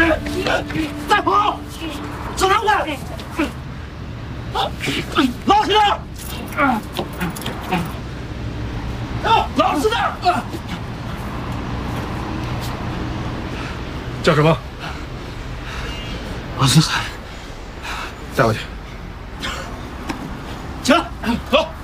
再跑，手拿开，老实点，老实点。 叫什么？ 王思海， 带回去。 起来，走。